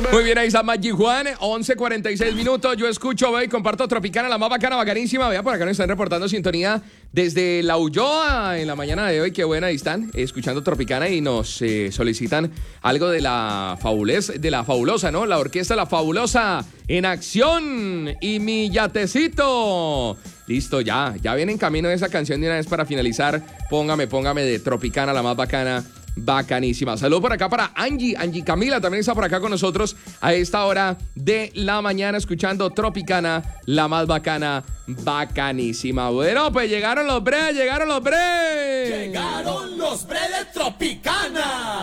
Muy bien, ahí está Maggi Juan, 11:46 minutos. Yo escucho, veo y comparto Tropicana, la más bacana, bacanísima. Vea, por acá nos están reportando sintonía desde La Ulloa en la mañana de hoy. Qué buena ahí están, escuchando Tropicana y nos solicitan algo de la fabulosa, ¿no? La orquesta La Fabulosa en acción y mi yatecito. Listo, ya viene en camino esa canción de una vez para finalizar. Póngame de Tropicana, la más bacana. Bacanísima. Saludos por acá para Angie Camila, también está por acá con nosotros a esta hora de la mañana escuchando Tropicana, la más bacana, bacanísima. Bueno, pues llegaron los bre de Tropicana.